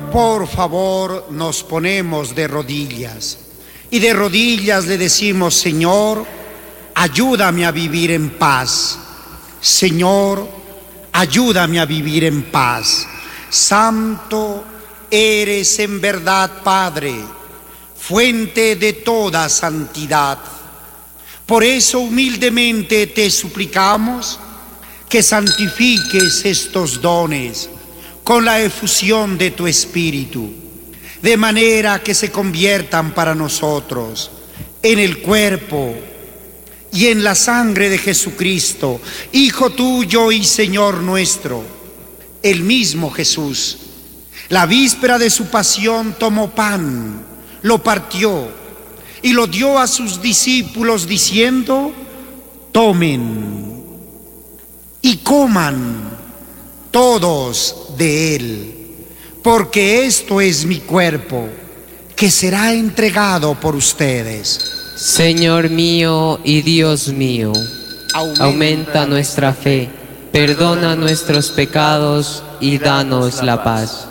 Por favor, nos ponemos de rodillas y de rodillas le decimos: Señor, ayúdame a vivir en paz. Señor, ayúdame a vivir en paz. Santo eres en verdad, Padre, fuente de toda santidad. Por eso humildemente te suplicamos que santifiques estos dones con la efusión de tu Espíritu, de manera que se conviertan para nosotros en el cuerpo y en la sangre de Jesucristo, Hijo tuyo y Señor nuestro. El mismo Jesús, la víspera de su pasión, tomó pan, lo partió y lo dio a sus discípulos diciendo: tomen y coman todos de él, porque esto es mi cuerpo, que será entregado por ustedes. Señor mío y Dios mío, aumenta nuestra fe, perdona nuestros pecados y danos la paz.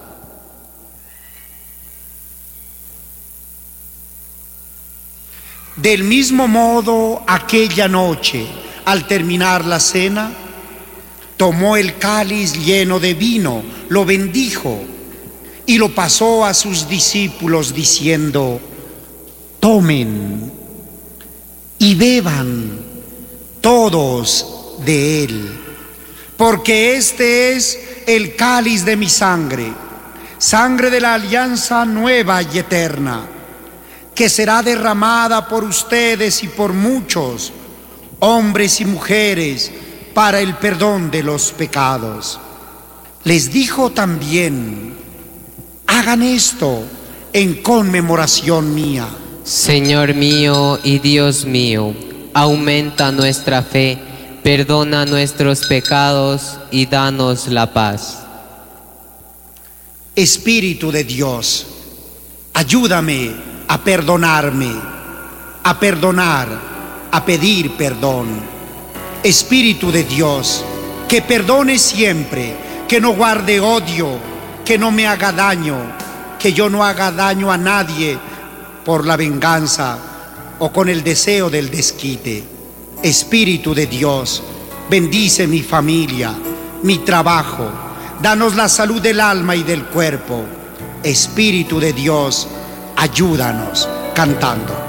Del mismo modo, aquella noche, al terminar la cena, tomó el cáliz lleno de vino, lo bendijo y lo pasó a sus discípulos diciendo: tomen y beban todos de él, porque este es el cáliz de mi sangre, sangre de la alianza nueva y eterna, que será derramada por ustedes y por muchos, hombres y mujeres, para el perdón de los pecados. Les dijo también: hagan esto en conmemoración mía. Señor mío y Dios mío, aumenta nuestra fe, perdona nuestros pecados y danos la paz. Espíritu de Dios, ayúdame a perdonarme, a perdonar, a pedir perdón. Espíritu de Dios, que perdone siempre, que no guarde odio, que no me haga daño, que yo no haga daño a nadie por la venganza o con el deseo del desquite. Espíritu de Dios, bendice mi familia, mi trabajo, danos la salud del alma y del cuerpo. Espíritu de Dios, ayúdanos cantando.